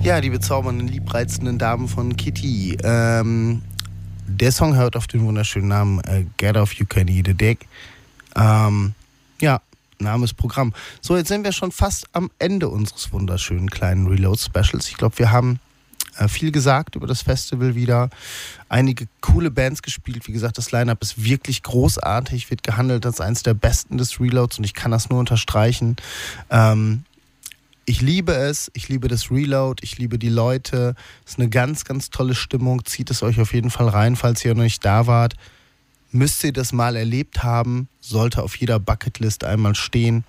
Ja, die bezaubernden, liebreizenden Damen von Kitty. Der Song hört auf den wunderschönen Namen Get Off You Can Eat a Dick. Ja, Name ist Programm. So, jetzt sind wir schon fast am Ende unseres wunderschönen kleinen Reload-Specials. Ich glaube, wir haben viel gesagt über das Festival wieder. Einige coole Bands gespielt. Wie gesagt, das Line-Up ist wirklich großartig. Wird gehandelt als eines der besten des Reloads und ich kann das nur unterstreichen. Ich liebe es, ich liebe das Reload, ich liebe die Leute. Es ist eine ganz, ganz tolle Stimmung. Zieht es euch auf jeden Fall rein, falls ihr noch nicht da wart. Müsst ihr das mal erlebt haben, sollte auf jeder Bucketlist einmal stehen.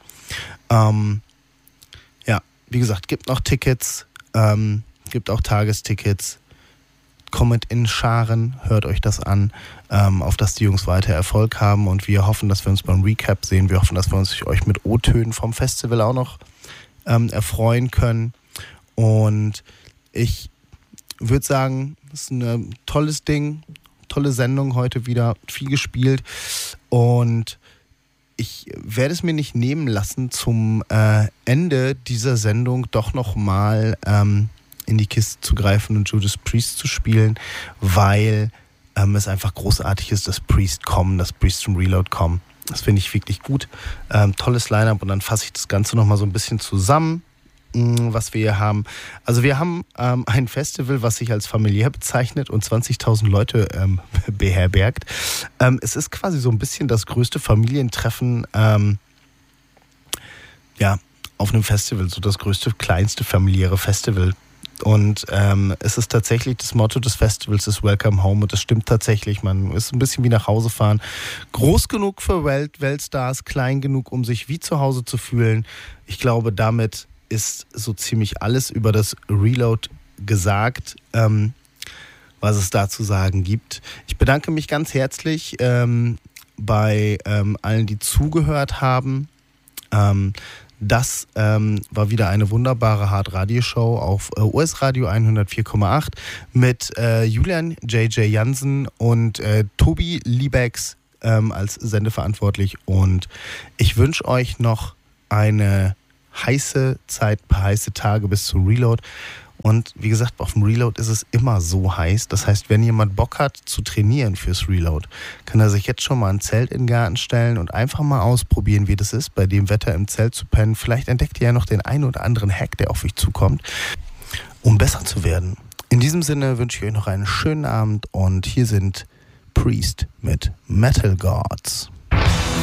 Ja, wie gesagt, gibt noch Tickets, gibt auch Tagestickets. Kommt in Scharen, hört euch das an, auf dass die Jungs weiter Erfolg haben und wir hoffen, dass wir uns beim Recap sehen. Wir hoffen, dass wir euch mit O-Tönen vom Festival auch noch erfreuen können. Und ich würde sagen, das ist ein tolles Ding, tolle Sendung heute wieder, viel gespielt und ich werde es mir nicht nehmen lassen, zum Ende dieser Sendung doch nochmal in die Kiste zu greifen und Judas Priest zu spielen, weil es einfach großartig ist, dass Priest zum Reload kommen. Das finde ich wirklich gut. Tolles Line-Up und dann fasse ich das Ganze nochmal so ein bisschen zusammen, was wir hier haben. Also wir haben ein Festival, was sich als familiär bezeichnet und 20.000 Leute beherbergt. Es ist quasi so ein bisschen das größte Familientreffen auf einem Festival, so das größte, kleinste familiäre Festival. Und es ist tatsächlich, das Motto des Festivals ist Welcome Home und das stimmt tatsächlich. Man ist ein bisschen wie nach Hause fahren. Groß genug für Weltstars, klein genug, um sich wie zu Hause zu fühlen. Ich glaube, damit ist so ziemlich alles über das Reload gesagt, was es da zu sagen gibt. Ich bedanke mich ganz herzlich bei allen, die zugehört haben. Das war wieder eine wunderbare Hard-Radio-Show auf US-Radio 104,8 mit Julian J.J. Jansen und Tobi Liebecks als sendeverantwortlich. Und ich wünsche euch noch eine heiße Zeit, ein paar heiße Tage bis zum Reload. Und wie gesagt, auf dem Reload ist es immer so heiß. Das heißt, wenn jemand Bock hat zu trainieren fürs Reload, kann er sich jetzt schon mal ein Zelt in den Garten stellen und einfach mal ausprobieren, wie das ist, bei dem Wetter im Zelt zu pennen. Vielleicht entdeckt ihr ja noch den einen oder anderen Hack, der auf euch zukommt, um besser zu werden. In diesem Sinne wünsche ich euch noch einen schönen Abend und hier sind Priest mit Metal Gods.